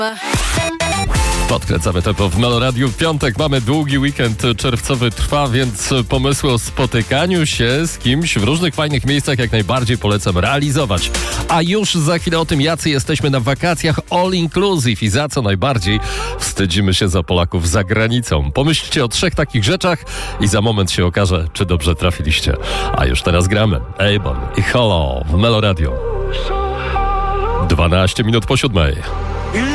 Podkręcamy tempo w Meloradiu. W piątek mamy długi weekend czerwcowy trwa, więc pomysły o spotykaniu się z kimś w różnych fajnych miejscach jak najbardziej polecam realizować. A już za chwilę o tym, jacy jesteśmy na wakacjach all inclusive i za co najbardziej wstydzimy się za Polaków za granicą. Pomyślcie o 3 takich rzeczach i za moment się okaże, czy dobrze trafiliście. A już teraz gramy. Abel i Hello w Meloradiu. 12 minut po 7.